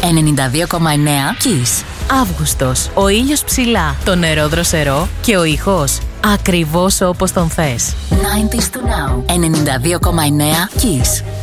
92,9 Kiss. Αύγουστος. Ο ήλιος ψηλά, το νερό δροσερό και ο ήχος ακριβώς όπως τον θες. 90s to now. 92,9 Kiss.